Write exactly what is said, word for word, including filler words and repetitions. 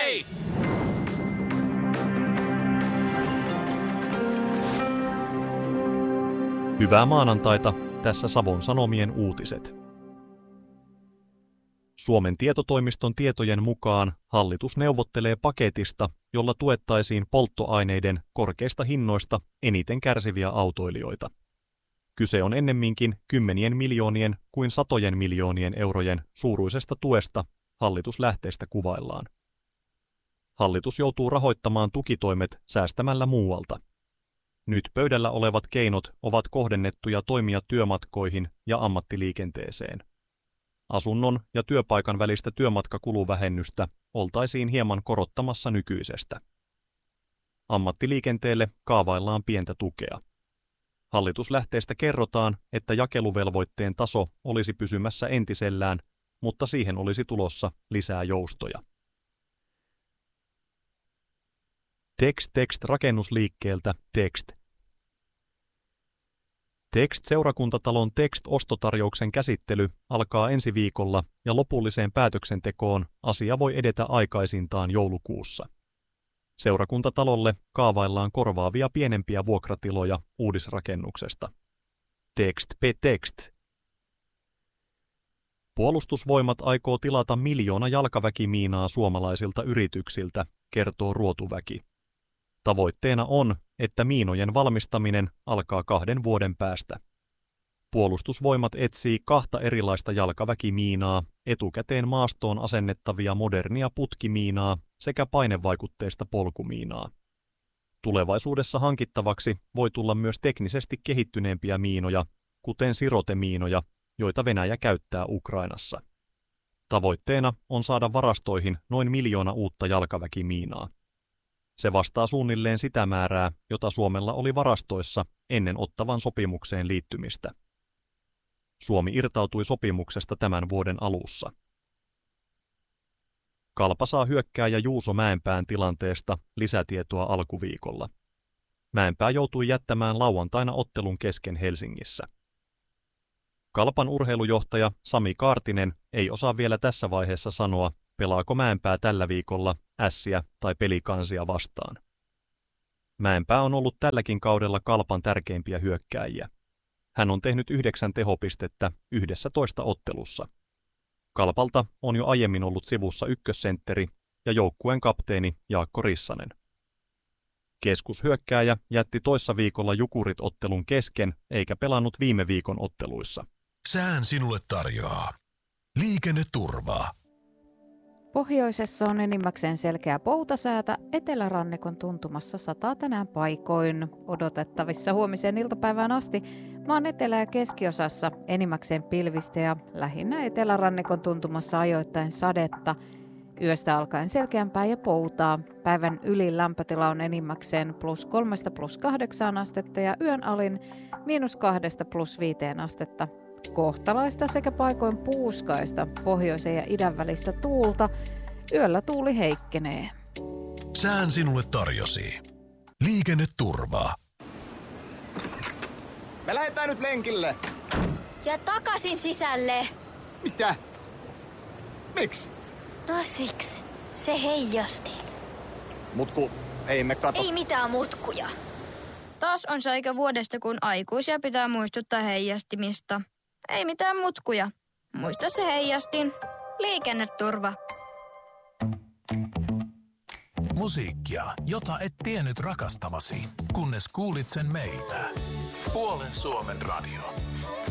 hei! Hyvää maanantaita, tässä Savon Sanomien uutiset. Suomen tietotoimiston tietojen mukaan hallitus neuvottelee paketista, jolla tuettaisiin polttoaineiden korkeista hinnoista eniten kärsiviä autoilijoita. Kyse on ennemminkin kymmenien miljoonien kuin satojen miljoonien eurojen suuruisesta tuesta, hallituslähteistä kuvaillaan. Hallitus joutuu rahoittamaan tukitoimet säästämällä muualta. Nyt pöydällä olevat keinot ovat kohdennettuja toimia työmatkoihin ja ammattiliikenteeseen. Asunnon ja työpaikan välistä työmatkakuluvähennystä oltaisiin hieman korottamassa nykyisestä. Ammattiliikenteelle kaavaillaan pientä tukea. Hallituslähteestä kerrotaan, että jakeluvelvoitteen taso olisi pysymässä entisellään, mutta siihen olisi tulossa lisää joustoja. Text Text rakennusliikkeeltä Text. Text-seurakuntatalon Text-ostotarjouksen käsittely alkaa ensi viikolla ja lopulliseen päätöksentekoon asia voi edetä aikaisintaan joulukuussa. Seurakuntatalolle kaavaillaan korvaavia pienempiä vuokratiloja uudisrakennuksesta. Text pe Text. Puolustusvoimat aikoo tilata miljoona jalkaväkimiinaa suomalaisilta yrityksiltä, kertoo Ruotuväki. Tavoitteena on, että miinojen valmistaminen alkaa kahden vuoden päästä. Puolustusvoimat etsii kahta erilaista jalkaväkimiinaa, etukäteen maastoon asennettavia modernia putkimiinaa sekä painevaikutteista polkumiinaa. Tulevaisuudessa hankittavaksi voi tulla myös teknisesti kehittyneempiä miinoja, kuten sirotemiinoja, joita Venäjä käyttää Ukrainassa. Tavoitteena on saada varastoihin noin miljoona uutta jalkaväkimiinaa. Se vastaa suunnilleen sitä määrää, jota Suomella oli varastoissa ennen Ottawan sopimukseen liittymistä. Suomi irtautui sopimuksesta tämän vuoden alussa. Kalpa saa hyökkääjä Juuso Mäenpään tilanteesta lisätietoa alkuviikolla. Mäenpää joutui jättämään lauantaina ottelun kesken Helsingissä. Kalpan urheilujohtaja Sami Kaartinen ei osaa vielä tässä vaiheessa sanoa, pelaako Mäenpää tällä viikolla Ässiä tai Pelikansia vastaan. Mäenpää on ollut tälläkin kaudella Kalpan tärkeimpiä hyökkääjiä. Hän on tehnyt yhdeksän tehopistettä yhdessä toista ottelussa. Kalpalta on jo aiemmin ollut sivussa ykkössentteri ja joukkueen kapteeni Jaakko Rissanen. Keskushyökkääjä jätti toissa viikolla Jukurit-ottelun kesken eikä pelannut viime viikon otteluissa. Sään sinulle tarjoaa liikenneturvaa. Pohjoisessa on enimmäkseen selkeä poutasäätä, etelärannikon tuntumassa sataa tänään paikoin. Odotettavissa huomiseen iltapäivään asti maan etelä- ja keskiosassa enimmäkseen pilvistä ja lähinnä etelärannikon tuntumassa ajoittain sadetta. Yöstä alkaen selkeämpää ja poutaa. Päivän ylin lämpötila on enimmäkseen plus kolmesta plus kahdeksaan astetta ja yön alin miinus kahdesta plus viiteen astetta. Kohtalaista sekä paikoin puuskaista pohjoisen ja idän välistä tuulta. Yöllä tuuli heikkenee. Sään sinulle tarjosi liikenneturvaa. Me lähdetään nyt lenkille. Ja takaisin sisälle. Mitä? Miksi? No siksi. Se heijasti. Mutku, ei me kato. Ei mitään mutkuja. Taas on se aika vuodesta, kun aikuisia pitää muistuttaa heijastimista. Ei mitään mutkuja. Muista se heijastin. Liikenneturva. Musiikkia, jota et tiennyt rakastavasi, kunnes kuulit sen meiltä. Puolen Suomen radio.